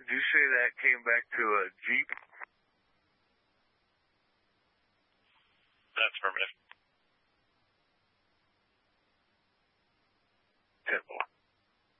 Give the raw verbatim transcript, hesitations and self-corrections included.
Did you say that came back to a Jeep? That's affirmative.